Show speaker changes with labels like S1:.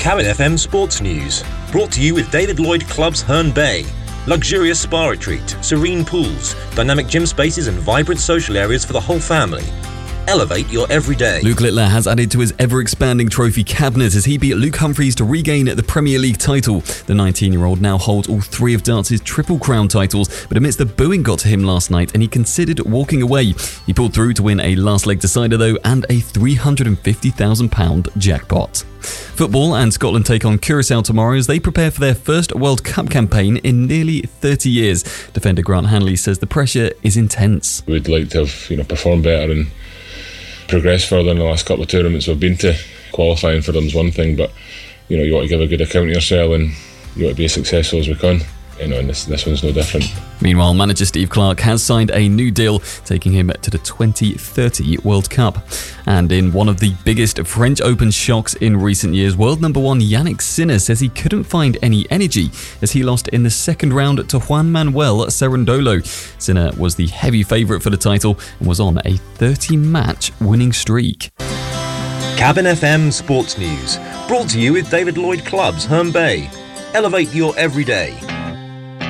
S1: Cabin FM Sports News, brought to you with David Lloyd Clubs Herne Bay. Luxurious spa retreat, serene pools, dynamic gym spaces and vibrant social areas for the whole family. Elevate your everyday.
S2: Luke Littler has added to his ever-expanding trophy cabinet as he beat Luke Humphries to regain the Premier League title. The 19-year-old now holds all three of darts' Triple Crown titles, but amidst the booing got to him last night and he considered walking away. He pulled through to win a last-leg decider though and a £350,000 jackpot. Football and Scotland take on Curaçao tomorrow as they prepare for their first World Cup campaign in nearly 30 years. Defender Grant Hanley says the pressure is intense.
S3: We'd like to have performed better and progressed further in the last couple of tournaments we've been to. Qualifying for them is one thing, but you want to give a good account of yourself and you want to be as successful as we can. And this one's no different.
S2: Meanwhile, manager Steve Clarke has signed a new deal, taking him to the 2030 World Cup. And in one of the biggest French Open shocks in recent years, world number one Yannick Sinner says he couldn't find any energy as he lost in the second round to Juan Manuel Cerundolo. Sinner was the heavy favourite for the title and was on a 30-match winning streak.
S1: Cabin FM Sports News, brought to you with David Lloyd Clubs Herne Bay. Elevate your everyday.